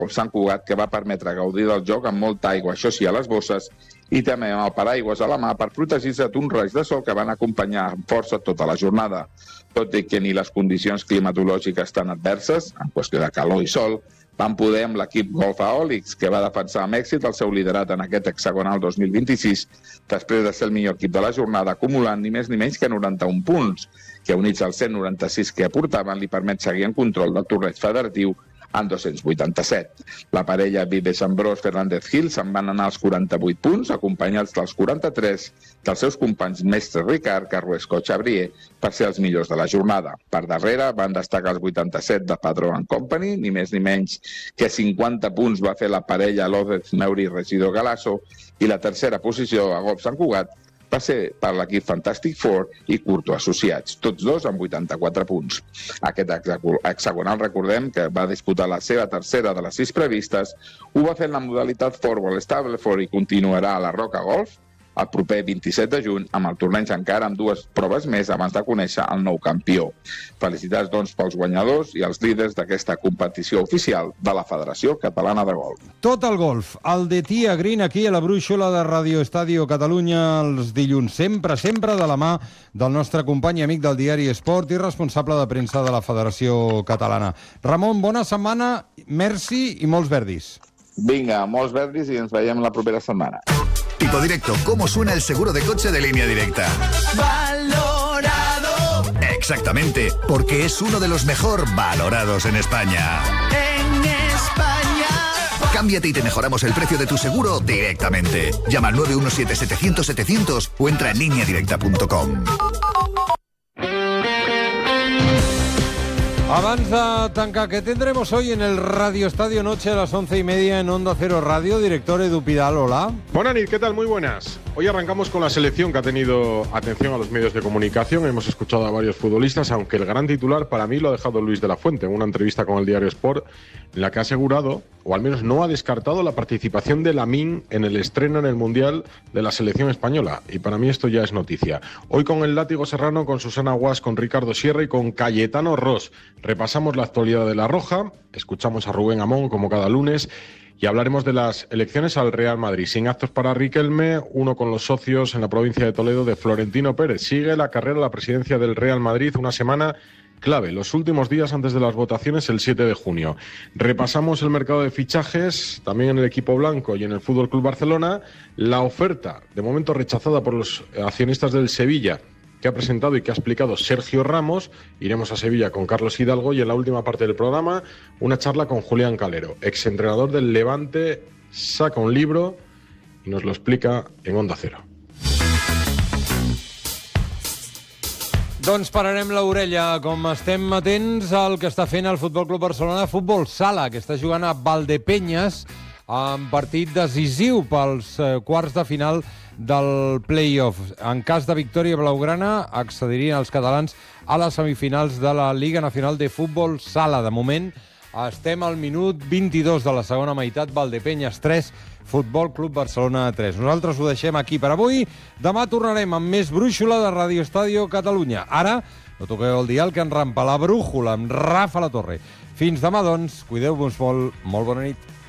Sant Cugat, que va permetre gaudir del joc amb molta aigua, això sí, a les bosses, i també amb el paraigües a la mà per protegir-se d'un raig de sol que van acompanyar amb força tota la jornada. Tot i que ni les condicions climatològiques tan adverses, en qüestió de calor i sol, van poder amb l'equip Golf Aòlics, que va defensar amb èxit el seu liderat en aquest hexagonal 2026, després de ser el millor equip de la jornada, acumulant ni més ni menys que 91 punts, que units als 196 que aportaven li permet seguir en control del torneig federatiu en 287. La parella Vives-Ambrós-Fernández-Gil se'n van anar als 48 punts, acompanyats dels 43 dels seus companys Mestre Ricard, Carruesco-Chabrier, per ser els millors de la jornada. Per darrere van destacar els 87 de Padró & Company, ni més ni menys que 50 punts va fer la parella López-Meuri-Regidor-Galasso, i la tercera posició a Golf Sant Cugat va ser per l'equip Fantastic Four i Curto Associats, tots dos amb 84 punts. Aquest hexagonal, recordem, que va disputar la seva tercera de les 6 previstes, ho va fer en la modalitat Four-Ball Stableford i continuarà a la Roca Golf el proper 27 de juny, amb el torneig encara amb 2 proves més abans de conèixer el nou campió. Felicitats, doncs, pels guanyadors i els líders d'aquesta competició oficial de la Federació Catalana de Golf. Tot el golf, el de Tia Green aquí a la brúixola de Radio Estadio Catalunya els dilluns, sempre de la mà del nostre company i amic del diari Esport i responsable de premsa de la Federació Catalana. Ramon, bona setmana, merci i molts verdis. Vinga, molts verdis i ens veiem la propera setmana. Tipo Directo, ¿cómo suena el seguro de coche de Línea Directa? Valorado. Exactamente, porque es uno de los mejor valorados en España. En España. Cámbiate y te mejoramos el precio de tu seguro directamente. Llama al 917-700-700 o entra en lineadirecta.com. Abans de tancar, ¿qué tendremos hoy en el Radio Estadio Noche a las 11:30 en Onda Cero Radio? Director Edu Pidal, hola. Bonanit, ¿qué tal? Muy buenas. Hoy arrancamos con la selección que ha tenido atención a los medios de comunicación. Hemos escuchado a varios futbolistas, aunque el gran titular para mí lo ha dejado Luis de la Fuente en una entrevista con el diario Sport, en la que ha asegurado, o al menos no ha descartado, la participación de Lamine en el estreno en el Mundial de la selección española. Y para mí esto ya es noticia. Hoy con el Látigo Serrano, con Susana Guas, con Ricardo Sierra y con Cayetano Ross. Repasamos la actualidad de La Roja, escuchamos a Rubén Amón como cada lunes y hablaremos de las elecciones al Real Madrid. Sin actos para Riquelme, uno con los socios en la provincia de Toledo de Florentino Pérez. Sigue la carrera a la presidencia del Real Madrid, una semana clave, los últimos días antes de las votaciones, el 7 de junio. Repasamos el mercado de fichajes, también en el equipo blanco y en el Fútbol Club Barcelona. La oferta, de momento rechazada por los accionistas del Sevilla, que ha presentado y que ha explicado Sergio Ramos. Iremos a Sevilla con Carlos Hidalgo y en la última parte del programa una charla con Julián Calero, exentrenador del Levante, saca un libro y nos lo explica en Onda Cero. Doncs pararem l'orella, com estem atents al que està fent el Futbol Club Barcelona Futbol Sala, que està jugant a Valdepeñas en partit decisiu pels quarts de final del play-off. En cas de victòria blaugrana, accedirien els catalans a les semifinals de la Liga Nacional de Futbol Sala. De moment, estem al minut 22 de la segona meitat, Valdepeñas 3, Futbol Club Barcelona 3. Nosaltres ho deixem aquí per avui. Demà tornarem amb més brúixola de Radio Estadio Catalunya. Ara, no toqueu el dial que ens rampa la brújula amb Rafa La Torre. Fins demà, doncs. Cuideu-vos molt. Molt bona nit.